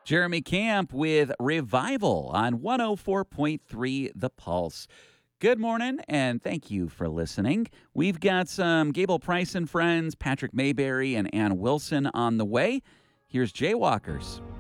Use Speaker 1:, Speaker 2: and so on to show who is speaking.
Speaker 1: Jeremy Camp with Revival on 104.3 The Pulse. Good morning, and thank you for listening. We've got some Gable Price and Friends, Patrick Mayberry, and Ann Wilson on the way. Here's Jaywalkers.